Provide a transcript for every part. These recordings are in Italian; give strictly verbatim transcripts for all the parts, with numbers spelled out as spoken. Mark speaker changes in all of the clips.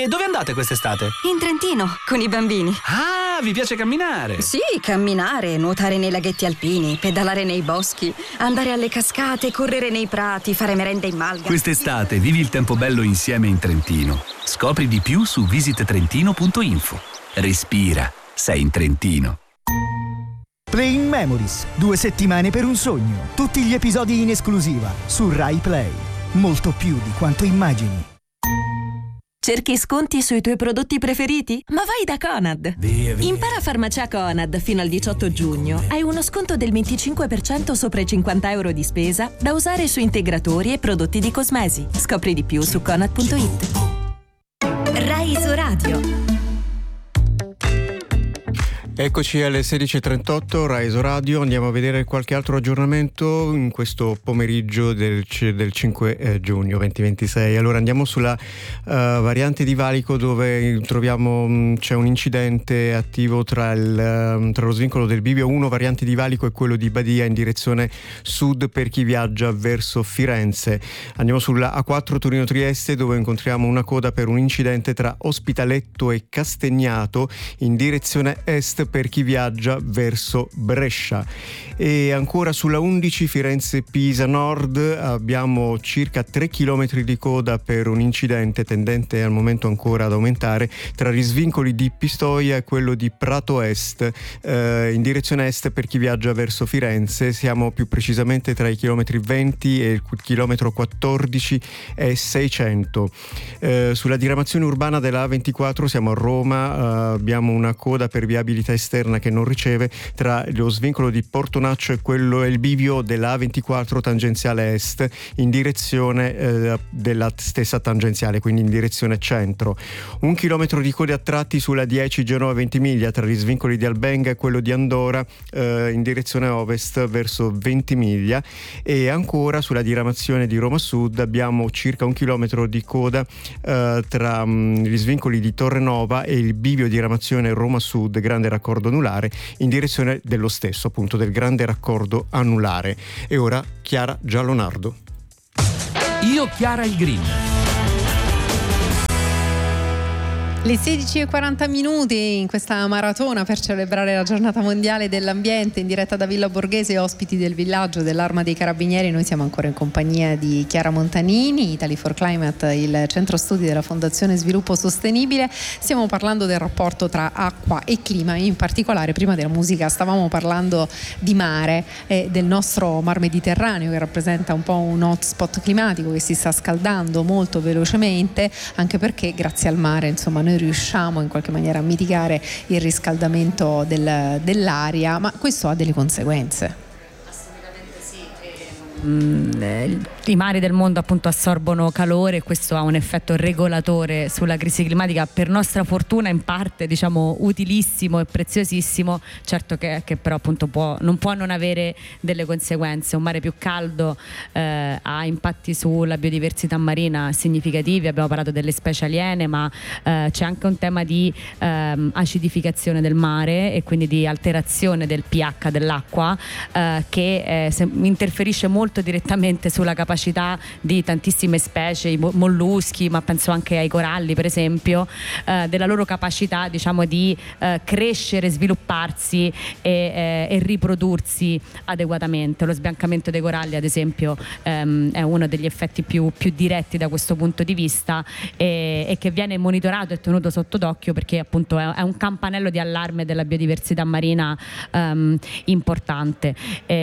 Speaker 1: E dove andate quest'estate?
Speaker 2: In Trentino, con i bambini.
Speaker 1: Ah, vi piace camminare?
Speaker 2: Sì, camminare, nuotare nei laghetti alpini, pedalare nei boschi, andare alle cascate, correre nei prati, fare merende in malga.
Speaker 3: Quest'estate vivi il tempo bello insieme in Trentino. Scopri di più su visit trentino punto info. Respira, sei in Trentino.
Speaker 4: Playing Memories, due settimane per un sogno. Tutti gli episodi in esclusiva su Rai Play. Molto più di quanto immagini.
Speaker 5: Cerchi sconti sui tuoi prodotti preferiti? Ma vai da Conad!
Speaker 6: Via, via.
Speaker 5: Impara Farmacia Conad fino al diciotto giugno. Hai uno sconto del venticinque per cento sopra i cinquanta euro di spesa da usare su integratori e prodotti di cosmesi. Scopri di più su conad punto it.
Speaker 7: Rai su Radio.
Speaker 8: Eccoci alle sedici e trentotto, Rai su Radio. Andiamo a vedere qualche altro aggiornamento in questo pomeriggio del, del cinque giugno duemilaventisei. Allora andiamo sulla uh, variante di Valico, dove troviamo mh, c'è un incidente attivo tra, il, uh, tra lo svincolo del Bivio uno variante di Valico e quello di Badia in direzione sud per chi viaggia verso Firenze. Andiamo sulla A quattro Torino-Trieste, dove incontriamo una coda per un incidente tra Ospitaletto e Castagnato in direzione est per chi viaggia verso Brescia. E ancora sulla undici Firenze-Pisa Nord abbiamo circa tre chilometri di coda per un incidente tendente al momento ancora ad aumentare tra gli svincoli di Pistoia e quello di Prato Est eh, in direzione est per chi viaggia verso Firenze. Siamo più precisamente tra i chilometri venti e il chilometro quattordici e seicento. Eh, sulla diramazione urbana della A ventiquattro siamo a Roma, eh, abbiamo una coda per viabilità esterna che non riceve tra lo svincolo di Portonaccio e quello e il bivio della A ventiquattro tangenziale est in direzione eh, della stessa tangenziale, quindi in direzione centro. Un chilometro di code a tratti sulla dieci Genova-Ventimiglia tra gli svincoli di Albenga e quello di Andora eh, in direzione ovest verso Ventimiglia. E ancora sulla diramazione di Roma Sud abbiamo circa un chilometro di coda eh, tra mh, gli svincoli di Torrenova e il bivio diramazione Roma Sud grande raccordo anulare in direzione dello stesso, appunto del grande raccordo anulare. E ora Chiara Giallonardo.
Speaker 3: Io Chiara il Green.
Speaker 9: Le sedici e quaranta minuti in questa maratona per celebrare la giornata mondiale dell'ambiente in diretta da Villa Borghese, ospiti del villaggio dell'Arma dei Carabinieri. Noi siamo ancora in compagnia di Chiara Montanini, Italy for Climate, il centro studi della Fondazione Sviluppo Sostenibile. Stiamo parlando del rapporto tra acqua e clima, in particolare prima della musica stavamo parlando di mare e del nostro mar Mediterraneo, che rappresenta un po' un hotspot climatico che si sta scaldando molto velocemente, anche perché grazie al mare, insomma, noi riusciamo in qualche maniera a mitigare il riscaldamento del, dell'aria, ma questo ha delle conseguenze.
Speaker 10: Assolutamente sì. Mm, i mari del mondo appunto assorbono calore e questo ha un effetto regolatore sulla crisi climatica, per nostra fortuna in parte diciamo utilissimo e preziosissimo, certo che, che però appunto può, non può non avere delle conseguenze. Un mare più caldo eh, ha impatti sulla biodiversità marina significativi, abbiamo parlato delle specie aliene, ma eh, c'è anche un tema di ehm, acidificazione del mare e quindi di alterazione del pH dell'acqua eh, che eh, se, interferisce molto direttamente sulla capacità capacità di tantissime specie, i molluschi, ma penso anche ai coralli per esempio, eh, della loro capacità diciamo di eh, crescere, svilupparsi e, eh, e riprodursi adeguatamente. Lo sbiancamento dei coralli ad esempio ehm, è uno degli effetti più, più diretti da questo punto di vista e, e che viene monitorato e tenuto sotto d'occhio perché appunto è, è un campanello di allarme della biodiversità marina ehm, importante.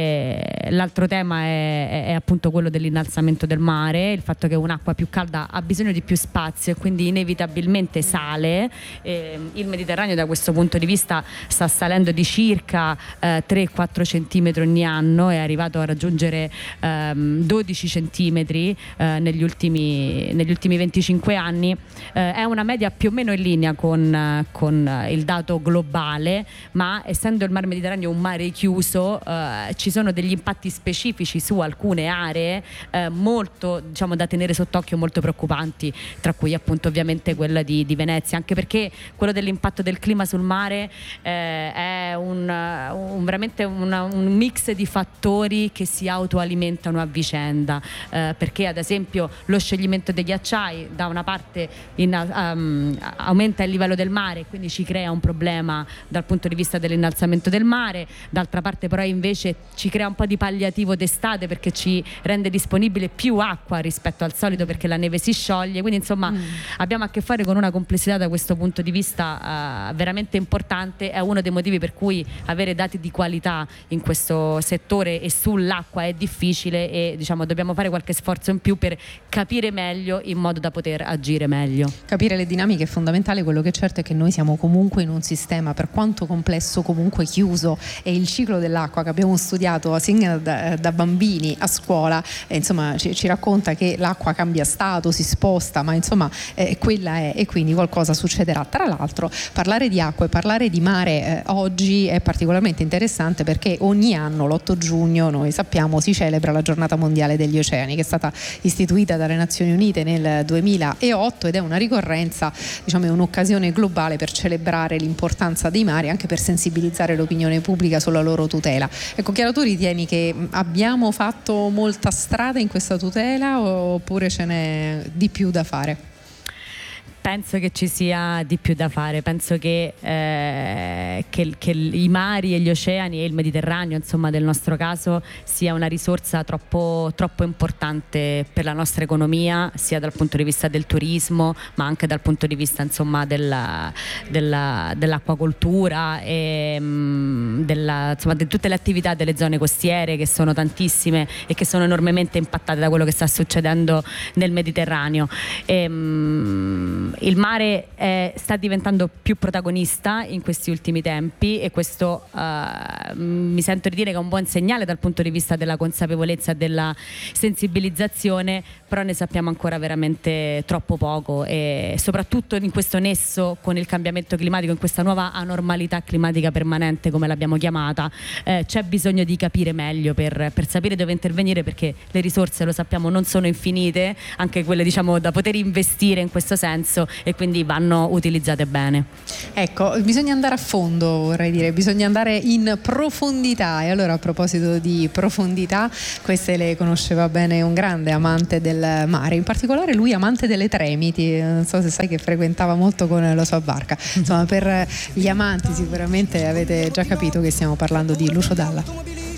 Speaker 10: E l'altro tema è, è appunto quello dell'innalzamento del mare, il fatto che un'acqua più calda ha bisogno di più spazio e quindi inevitabilmente sale. Eh, il Mediterraneo da questo punto di vista sta salendo di circa eh, tre quattro centimetri ogni anno, è arrivato a raggiungere ehm, dodici centimetri eh, negli ultimi negli ultimi venticinque anni. Eh, è una media più o meno in linea con, con il dato globale, ma essendo il mar Mediterraneo un mare chiuso eh, ci sono degli impatti specifici su alcune aree eh, molto, diciamo, da tenere sott'occhio, molto preoccupanti, tra cui appunto ovviamente quella di, di Venezia, anche perché quello dell'impatto del clima sul mare eh, è un, un veramente una, un mix di fattori che si autoalimentano a vicenda, eh, perché ad esempio lo scioglimento dei ghiacciai da una parte in, um, aumenta il livello del mare, quindi ci crea un problema dal punto di vista dell'innalzamento del mare, d'altra parte però invece ci crea un po' di palliativo d'estate perché ci rende disponibile più acqua rispetto al solito perché la neve si scioglie, quindi insomma mm. abbiamo a che fare con una complessità da questo punto di vista uh, veramente importante. È uno dei motivi per cui avere dati di qualità in questo settore e sull'acqua è difficile e diciamo dobbiamo fare qualche sforzo in più per capire meglio in modo da poter agire meglio.
Speaker 9: Capire le dinamiche è fondamentale, quello che è certo è che noi siamo comunque in un sistema per quanto complesso comunque chiuso e il ciclo dell'acqua che abbiamo studiato sin da, da bambini a scuola eh, insomma ci, ci racconta che l'acqua cambia stato, si sposta, ma insomma eh, quella è e quindi qualcosa succederà. Tra l'altro parlare di acqua e parlare di mare eh, oggi è particolarmente interessante perché ogni anno l'otto giugno noi sappiamo si celebra la giornata mondiale degli oceani che è stata istituita dalle Nazioni Unite nel duemilaotto ed è una ricorrenza, diciamo è un'occasione globale per celebrare l'importanza dei mari, anche per sensibilizzare l'opinione pubblica sulla loro tutela. Ecco, Chiara, tu ritieni che abbiamo fatto molta strada in questa tutela oppure ce n'è di più da fare?
Speaker 10: Penso che ci sia di più da fare, penso che, eh, che, che i mari e gli oceani e il Mediterraneo, insomma del nostro caso, sia una risorsa troppo, troppo importante per la nostra economia, sia dal punto di vista del turismo, ma anche dal punto di vista insomma della, della, dell'acquacoltura e mh, della, insomma, di tutte le attività delle zone costiere che sono tantissime e che sono enormemente impattate da quello che sta succedendo nel Mediterraneo. E, mh, il mare eh, sta diventando più protagonista in questi ultimi tempi e questo uh, mi sento di dire che è un buon segnale dal punto di vista della consapevolezza e della sensibilizzazione, però ne sappiamo ancora veramente troppo poco e soprattutto in questo nesso con il cambiamento climatico, in questa nuova anormalità climatica permanente come l'abbiamo chiamata, eh, c'è bisogno di capire meglio per, per sapere dove intervenire, perché le risorse, lo sappiamo, non sono infinite, anche quelle diciamo da poter investire in questo senso, e quindi vanno utilizzate bene.
Speaker 9: Ecco, bisogna andare a fondo, vorrei dire, bisogna andare in profondità e allora a proposito di profondità, queste le conosceva bene un grande amante del mare, in particolare lui amante delle Tremiti, non so se sai che frequentava molto con la sua barca, insomma per gli amanti sicuramente avete già capito che stiamo parlando di Lucio Dalla.